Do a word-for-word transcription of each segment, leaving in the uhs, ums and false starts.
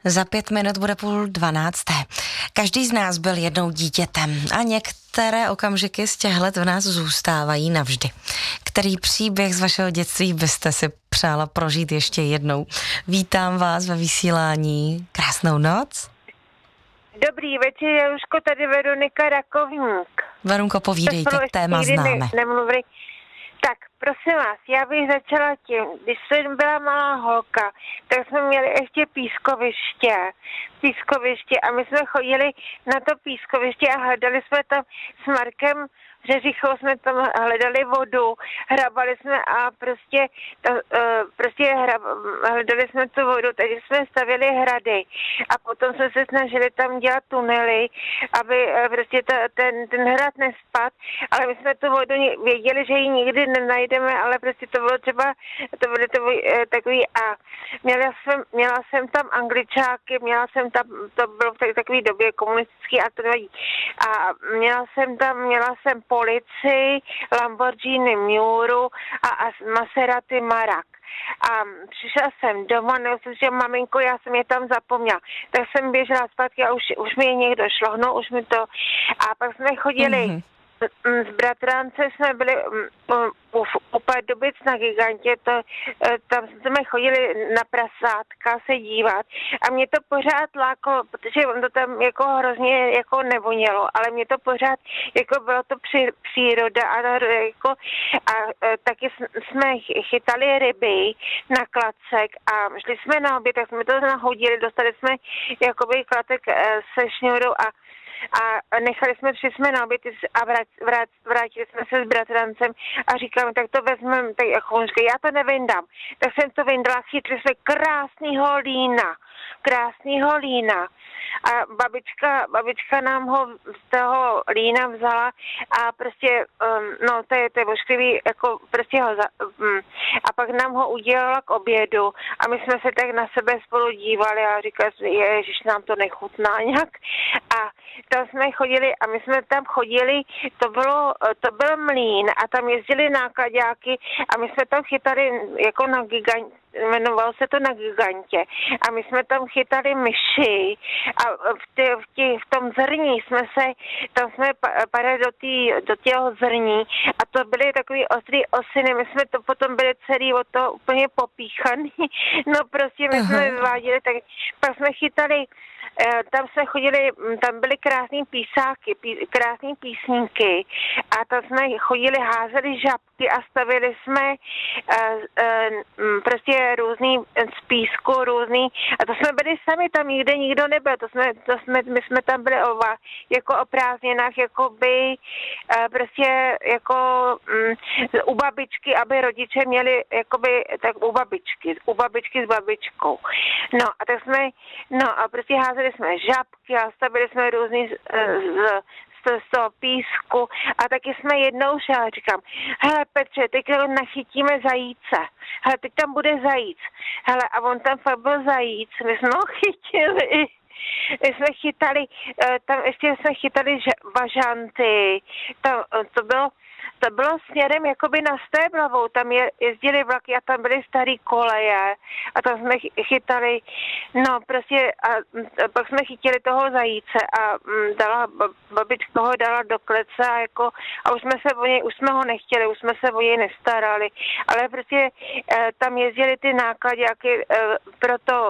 Za pět minut bude půl dvanácté. Každý z nás byl jednou dítětem a některé okamžiky z těch let v nás zůstávají navždy. Který příběh z vašeho dětství byste si přála prožít ještě jednou? Vítám vás ve vysílání. Krásnou noc. Dobrý večer, Jaruško, tady Veronika Rakovník. Verunko, povídejte, téma známe. Ne, nemluvili. Tak, prosím vás, já bych začala tím, když jsem byla malá holka, tak jsme měli ještě pískoviště, pískoviště a my jsme chodili na to pískoviště a hledali jsme tam s Markem Řeřichou, jsme tam hledali vodu, hrabali jsme a prostě, to, uh, prostě hrab, hledali jsme tu vodu, takže jsme stavěli hrady a potom jsme se snažili tam dělat tunely, aby uh, prostě ta, ten, ten hrad nespad, ale my jsme tu vodu věděli, že ji nikdy nenajdeme, ale prostě to bylo třeba, to bylo to, uh, takový a měla jsem, měla jsem tam Angličáky, měla jsem tam, to bylo v takové době komunistický a to nevadí, a měla jsem tam, měla jsem Policii, Lamborghini Miuru a, a Maserati Marak. A přišla jsem domů, neuslyšela, maminko, já jsem je tam zapomněla. Tak jsem běžela zpátky a už, už mi je někdo šlohnou, už mi to... A pak jsme chodili... Mm-hmm. S bratrance jsme byli u, u Pardubic na Gigantě, to, tam jsme chodili na prasátka se dívat a mě to pořád lákalo, protože on to tam jako hrozně jako nevonělo, ale mě to pořád jako bylo to při, příroda a, jako, a, a taky jsme chytali ryby na klacek a šli jsme na oběd, tak jsme to nahodili, dostali jsme jakoby klatek se šňůrou a a nechali jsme, tři jsme na oběd a vrát, vrát, vrátili jsme se s bratrancem a říkáme, tak to vezmeme, tak jako on říká, já to nevyndám. Tak jsem to vyndala, chytli jsme krásnýho lína, krásnýho lína. A babička, babička nám ho z toho lína vzala a prostě, um, no to je, to je ošklivý, jako prostě ho, za, um, a pak nám ho udělala k obědu a my jsme se tak na sebe spolu dívali a říkali jsme, ježiš, nám to nechutná nějak. A tam jsme chodili a my jsme tam chodili, to bylo, to byl mlýn a tam jezdili nákladáky a my jsme tam chytali jako na gigantě, jmenovalo se to na Gigantě a my jsme tam chytali myši a v, tě, v, tě, v tom zrní jsme se, tam jsme padali do, tý, do těho zrní a to byly takový ostrý osiny, my jsme to potom byli celý o to úplně popíchaný, no prostě my jsme vyváděli, tak pak jsme chytali, tam jsme chodili, tam byly krásný písáky, pí, krásný písníky a tam jsme chodili, házeli žabky a stavili jsme uh, uh, prostě různý z písku, různý, a to jsme byli sami, tam nikde nikdo nebyl, to jsme, to jsme, my jsme tam byli o, jako o prázdninách, jakoby uh, prostě jako um, u babičky, aby rodiče měli jakoby, tak u babičky, u babičky s babičkou. No a tak jsme, no a prostě házeli jsme žabky a stavili jsme různý z, z, z toho písku a taky jsme jednou šli a říkám, hele Petře, teď nachytíme zajíce, hele teď tam bude zajíc, hele a on tam fakt byl zajíc, my jsme ho chytili. My jsme chytali, tam ještě jsme chytali važanty, tam, to bylo To bylo směrem jakoby na Stéblavou, tam je, jezdili vlaky a tam byly starý koleje a tam jsme chytali, no prostě a, a pak jsme chytili toho zajíce a m, dala, babička ho dala do klece a jako, a už jsme se o něj, už jsme ho nechtěli, už jsme se o něj nestarali, ale prostě e, tam jezdili ty nákladáky e, pro to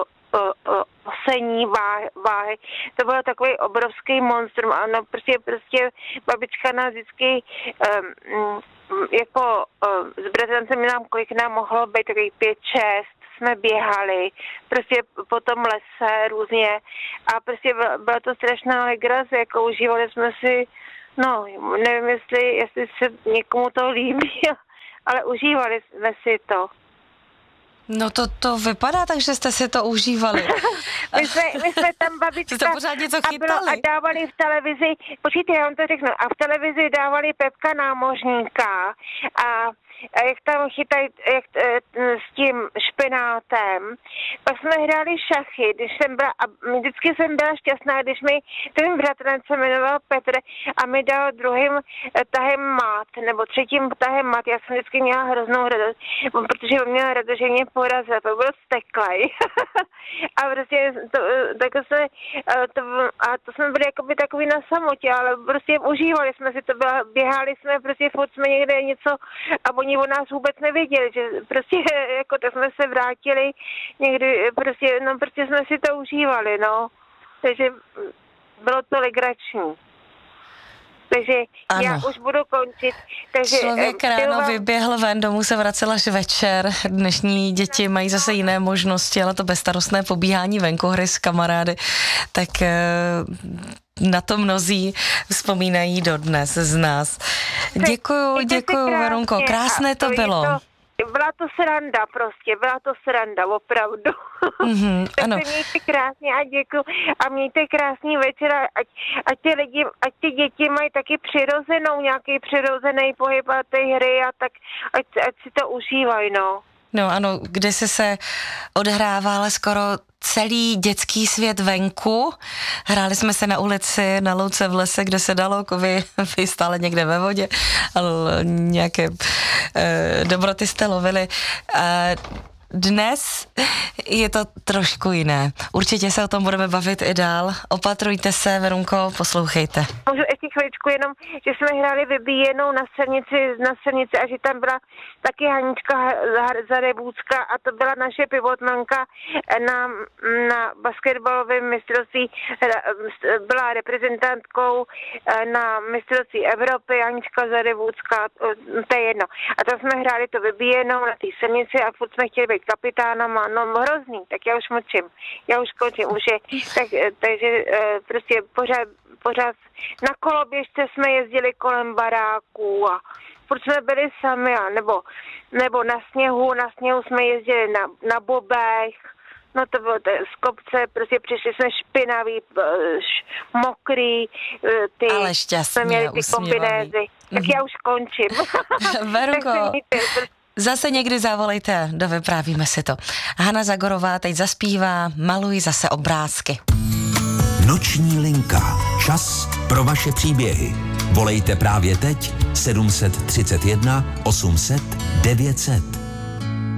osení váhy, váhy. To bylo takový obrovský monstrum. Ano, prostě, prostě babička nás vždycky um, jako um, s bratrancem nám, kolik nám mohlo být, takový pět, šest, jsme běhali, prostě po tom lese různě a prostě byla to strašná legrace, jako užívali jsme si, no, nevím, jestli, jestli se někomu to líbí, ale užívali jsme si to. No to, to vypadá tak, že jste si to užívali. my, jsme, my jsme tam babička jste pořád něco a, bylo, a dávali v televizi, počkejte, já vám to řeknu, a v televizi dávali Pepka námořníka a jak tam chytají jak, s tím špenátem. Pak jsme hráli šachy, když jsem byla, a vždycky jsem byla šťastná, když mi ten bratranec se jmenoval Petr a mi dal druhým tahem mat, nebo třetím tahem mat. Já jsem vždycky měla hroznou radost, protože on měl radost, že mě porazil, to byl steklej. A prostě to, tak se, to, a to jsme byli jakoby takový na samotě, ale prostě užívali jsme si to, byla, běhali jsme, prostě furt jsme někde něco a oni o nás vůbec nevěděli, že prostě jako tak jsme se vrátili někdy, prostě, no prostě jsme si to užívali, no. Takže bylo to legrační. Takže ano. Já už budu končit. Takže, Člověk ráno vám... vyběhl ven, domů se vracel až večer. Dnešní děti mají zase jiné možnosti, ale to bezstarostné pobíhání venku, hry s kamarády, tak na to mnozí vzpomínají dodnes z nás. Děkuju, děkuju, Verunko, krásné to bylo. Byla to sranda prostě, byla to sranda, opravdu. Mm-hmm, tak ano. se mějte krásně a děkuji a mějte krásný večer, ať, ať ty lidi, ať ty děti mají taky přirozenou, nějaký přirozený pohyb a ty hry a tak, ať, ať si to užívají, no. No ano, kde se se odhrával skoro celý dětský svět venku. Hráli jsme se na ulici, na louce v lese, kde se dalo, vy, vy stále někde ve vodě, ale nějaké eh, dobroty jste lovili. Eh, Dnes je to trošku jiné. Určitě se o tom budeme bavit i dál. Opatrujte se, Verunko, poslouchejte. Můžu ještě chvíličku jenom, že jsme hráli vybíjenou na silnici, na silnici a že tam byla taky Hanička Zarebůcka a to byla naše pivotmanka na, na basketbalovém mistrovství, byla reprezentantkou na mistrovství Evropy, Hanička Zarebůcka, to je jedno. A tam jsme hráli to vybíjenou na té silnici a furt jsme chtěli být kapitánama, no hrozný, tak já už mlčím, já už končím, už je, tak, takže prostě pořád, pořád na koloběžce jsme jezdili kolem baráků a proč jsme byli sami, a nebo, nebo na sněhu, na sněhu jsme jezdili na, na bobech, no to bylo to, z kopce, prostě přišli jsme špinaví, š, mokrý, ty, ale šťastně, jsme měli ty kombinézy, tak já už končím. Verunko, zase někdy zavolejte, dovyprávíme si to. Hana Zagorová teď zaspívá Maluj zase obrázky. Noční linka. Čas pro vaše příběhy. Volejte právě teď sedm set třicet jedna osm set devět set.